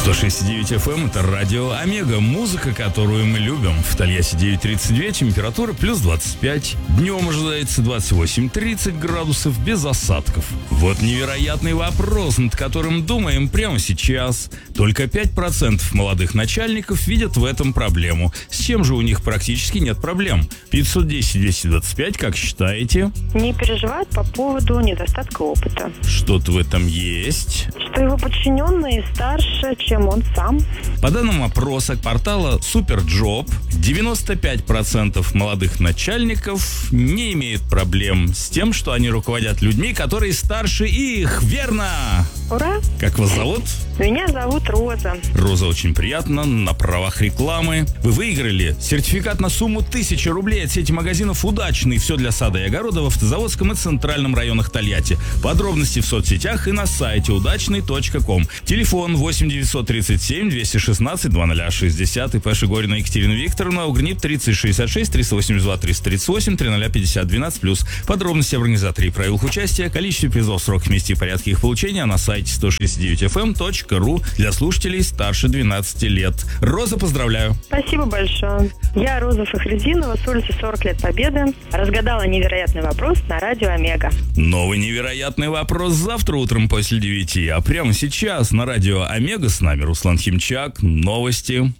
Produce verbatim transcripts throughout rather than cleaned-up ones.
сто шесть и девять эф эм — это радио Омега, музыка, которую мы любим. В Тольятти девять тридцать два, температура плюс двадцать пять. Днем ожидается двадцать восемь тридцать градусов без осадков. Вот невероятный вопрос, над которым думаем прямо сейчас. Только пять процентов молодых начальников видят в этом проблему. С чем же у них практически нет проблем? пятьсот десять двести двадцать пять, как считаете? Не переживают по поводу недостатка опыта. Что-то в этом есть. Что его подчиненные старше, чем он сам. По данным опроса портала Суперджоп, девяносто пять процентов молодых начальников не имеют проблем с тем, что они руководят людьми, которые старше их. Верно! Ура! Как вас зовут? Меня зовут Роза. Роза, очень приятно. На правах рекламы вы выиграли сертификат на сумму тысяча рублей от сети магазинов «Удачный». Все для сада и огорода в Автозаводском и Центральном районах Тольятти. Подробности в соцсетях и на сайте удачный точка ком. Телефон восемь девятьсот тридцать семь двести шестнадцать двадцать шестьдесят. ИП Шигорина Екатерина Викторовна. УГРНИП тридцать шестьдесят шесть триста восемьдесят два триста тридцать восемь триста пятьдесят двенадцать плюс. Подробности об организаторе и правилах участия, количестве призов, срок, месте и порядке их получения на сайте сто шесть и девять эф эм точка ру для слушателей старше двенадцати лет. Роза, поздравляю! Спасибо большое. Я Роза Фахридинова с улицы сорок лет Победы. Разгадала невероятный вопрос на радио Омега. Новый невероятный вопрос завтра утром после девяти. А прямо сейчас на радио Омега с нами Руслан Химчак. Новости.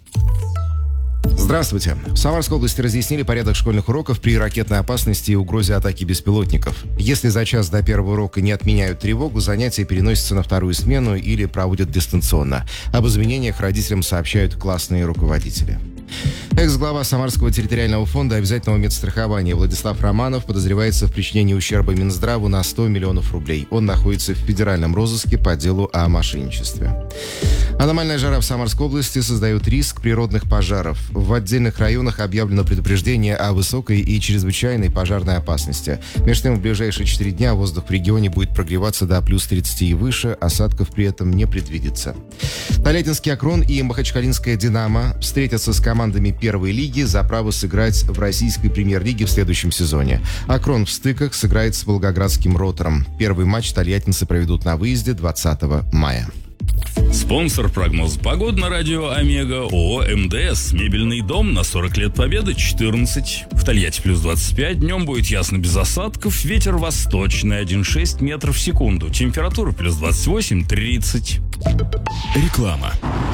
Здравствуйте. В Самарской области разъяснили порядок школьных уроков при ракетной опасности и угрозе атаки беспилотников. Если за час до первого урока не отменяют тревогу, занятия переносятся на вторую смену или проводят дистанционно. Об изменениях родителям сообщают классные руководители. Экс-глава Самарского территориального фонда обязательного медстрахования Владислав Романов подозревается в причинении ущерба Минздраву на сто миллионов рублей. Он находится в федеральном розыске по делу о мошенничестве. Аномальная жара в Самарской области создает риск природных пожаров. В отдельных районах объявлено предупреждение о высокой и чрезвычайной пожарной опасности. Между тем, в ближайшие четыре дня воздух в регионе будет прогреваться до плюс тридцати и выше, осадков при этом не предвидится. Тольяттинский «Акрон» и Махачкалинская «Динамо» встретятся с командами первой лиги за право сыграть в российской премьер-лиге в следующем сезоне. «Акрон» в стыках сыграет с волгоградским «Ротором». Первый матч тольяттинцы проведут на выезде двадцатого мая. Спонсор прогноза погоды на радио Омега ООО МДС. Мебельный дом на сорок лет Победы четырнадцать. В Тольятти плюс двадцать пять. Днем будет ясно без осадков. Ветер восточный один целых шесть десятых метров в секунду. Температура плюс двадцать восемь тридцать. Реклама.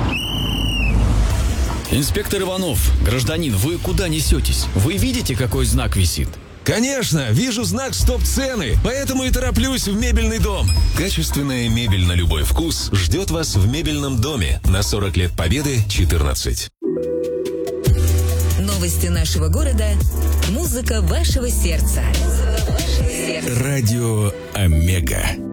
Инспектор Иванов, гражданин, вы куда несетесь? Вы видите, какой знак висит? Конечно, вижу знак «Стоп-цены», поэтому и тороплюсь в мебельный дом. Качественная мебель на любой вкус ждет вас в мебельном доме на сорок лет Победы четырнадцать. Новости нашего города. Музыка вашего сердца. Радио Омега.